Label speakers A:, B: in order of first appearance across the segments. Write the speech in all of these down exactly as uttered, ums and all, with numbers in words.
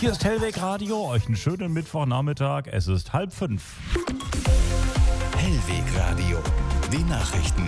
A: Hier ist Hellweg Radio, euch einen schönen Mittwochnachmittag. Es ist halb fünf.
B: Hellweg Radio, die Nachrichten.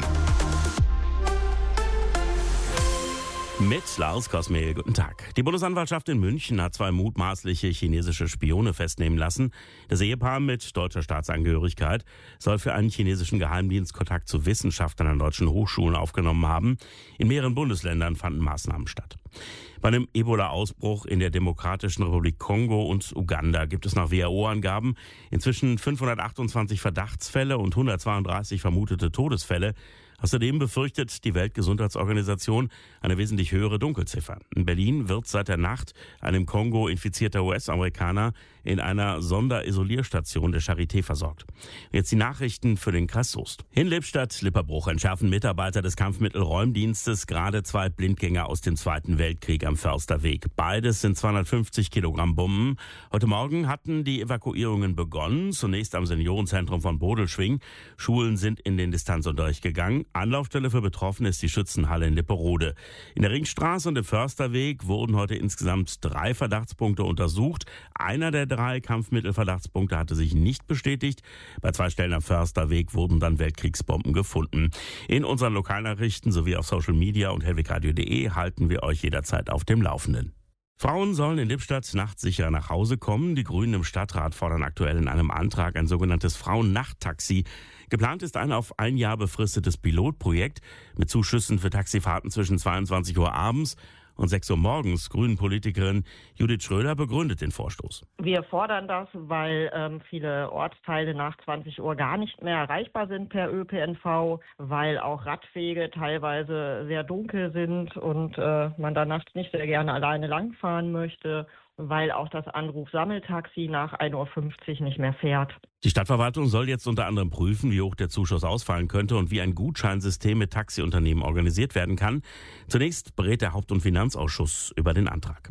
C: Mit Lars Kosmel, guten Tag. Die Bundesanwaltschaft in München hat zwei mutmaßliche chinesische Spione festnehmen lassen. Das Ehepaar mit deutscher Staatsangehörigkeit soll für einen chinesischen Geheimdienst Kontakt zu Wissenschaftlern an deutschen Hochschulen aufgenommen haben. In mehreren Bundesländern fanden Maßnahmen statt. Bei einem Ebola-Ausbruch in der Demokratischen Republik Kongo und Uganda gibt es nach W H O-Angaben inzwischen fünfhundertachtundzwanzig Verdachtsfälle und hundertzweiunddreißig vermutete Todesfälle. Außerdem befürchtet die Weltgesundheitsorganisation eine wesentlich höhere Dunkelziffer. In Berlin wird seit der Nacht ein im Kongo infizierter U S-Amerikaner in einer Sonderisolierstation der Charité versorgt. Jetzt die Nachrichten für den Kreis Soest. In Lippstadt-Lipperbruch entschärfen Mitarbeiter des Kampfmittelräumdienstes gerade zwei Blindgänger aus dem Zweiten Weltkrieg am Försterweg. Beides sind zweihundertfünfzig Kilogramm Bomben. Heute Morgen hatten die Evakuierungen begonnen, zunächst am Seniorenzentrum von Bodelschwing. Schulen sind in den Distanzunterricht gegangen. Anlaufstelle für Betroffene ist die Schützenhalle in Lipperode. In der Ringstraße und im Försterweg wurden heute insgesamt drei Verdachtspunkte untersucht. Einer der drei Kampfmittelverdachtspunkte hatte sich nicht bestätigt. Bei zwei Stellen am Försterweg wurden dann Weltkriegsbomben gefunden. In unseren Lokalnachrichten sowie auf Social Media und hellwegradio punkt de halten wir euch jederzeit auf dem Laufenden. Frauen sollen in Lippstadt nachts sicher nach Hause kommen. Die Grünen im Stadtrat fordern aktuell in einem Antrag ein sogenanntes Frauen-Nachttaxi. Geplant ist ein auf ein Jahr befristetes Pilotprojekt mit Zuschüssen für Taxifahrten zwischen zweiundzwanzig Uhr abends und sechs Uhr morgens. Grünen-Politikerin Judith Schröder begründet den Vorstoß.
D: Wir fordern das, weil ähm, viele Ortsteile nach zwanzig Uhr gar nicht mehr erreichbar sind per Ö P N V, weil auch Radwege teilweise sehr dunkel sind und äh, man da nachts nicht sehr gerne alleine langfahren möchte, weil auch das Anruf-Sammeltaxi nach ein Uhr fünfzig nicht mehr fährt.
C: Die Stadtverwaltung soll jetzt unter anderem prüfen, wie hoch der Zuschuss ausfallen könnte und wie ein Gutscheinsystem mit Taxiunternehmen organisiert werden kann. Zunächst berät der Haupt- und Finanzausschuss über den Antrag.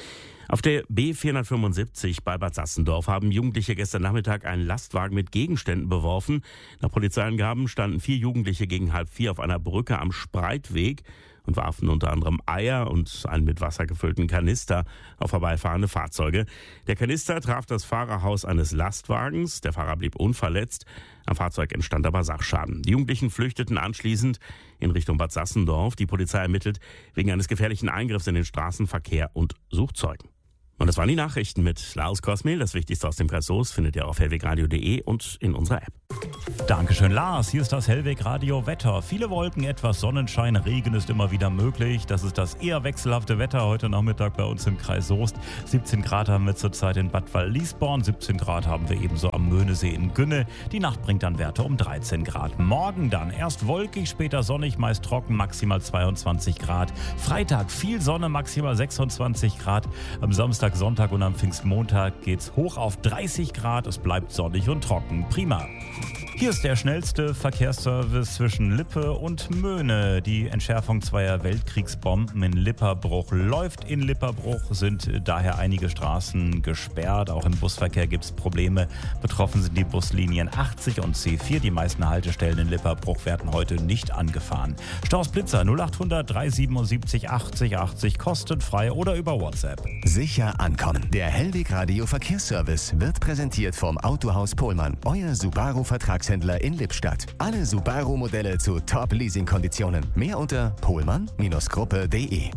C: Auf der B vierhundertfünfundsiebzig bei Bad Sassendorf haben Jugendliche gestern Nachmittag einen Lastwagen mit Gegenständen beworfen. Nach Polizeiangaben standen vier Jugendliche gegen halb vier auf einer Brücke am Spreitweg und warfen unter anderem Eier und einen mit Wasser gefüllten Kanister auf vorbeifahrende Fahrzeuge. Der Kanister traf das Fahrerhaus eines Lastwagens. Der Fahrer blieb unverletzt. Am Fahrzeug entstand aber Sachschaden. Die Jugendlichen flüchteten anschließend in Richtung Bad Sassendorf. Die Polizei ermittelt wegen eines gefährlichen Eingriffs in den Straßenverkehr und sucht Zeugen. Und das waren die Nachrichten mit Lars Kosmel. Das Wichtigste aus dem Kreis Soest findet ihr auf hellwegradio punkt de und in unserer App.
A: Dankeschön, Lars. Hier ist das Hellweg Radio Wetter. Viele Wolken, etwas Sonnenschein, Regen ist immer wieder möglich. Das ist das eher wechselhafte Wetter heute Nachmittag bei uns im Kreis Soest. siebzehn Grad haben wir zurzeit in Bad Wall-Liesborn, siebzehn Grad haben wir ebenso am Möhnesee in Günne. Die Nacht bringt dann Werte um dreizehn Grad. Morgen dann erst wolkig, später sonnig, meist trocken, maximal zweiundzwanzig Grad. Freitag viel Sonne, maximal sechsundzwanzig Grad. Am Samstag, Sonntag und am Pfingstmontag geht's hoch auf dreißig Grad. Es bleibt sonnig und trocken. Prima. Hier ist der schnellste Verkehrsservice zwischen Lippe und Möhne. Die Entschärfung zweier Weltkriegsbomben in Lipperbruch läuft. In Lipperbruch sind daher einige Straßen gesperrt. Auch im Busverkehr gibt es Probleme. Betroffen sind die Buslinien achtzig und C vier. Die meisten Haltestellen in Lipperbruch werden heute nicht angefahren. Staus Blitzer null achthundert dreihundertsiebenundsiebzig achtzig achtzig kostenfrei oder über WhatsApp.
B: Sicher ankommen. Der Hellweg Radio Verkehrsservice wird präsentiert vom Autohaus Pohlmann, euer Subaru-Vertragshändler in Lippstadt. Alle Subaru-Modelle zu Top-Leasing-Konditionen. Mehr unter pohlmann Gruppe punkt de.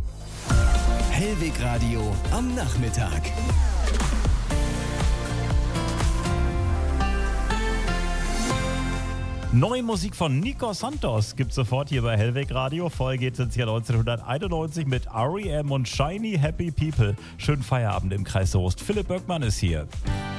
C: Hellweg Radio am Nachmittag.
A: Neue Musik von Nico Santos gibt's sofort hier bei Hellweg Radio. Vorher geht's ins Jahr neunzehnhunderteinundneunzig mit R E M und Shiny Happy People. Schönen Feierabend im Kreis Soest. Philipp Böckmann ist hier.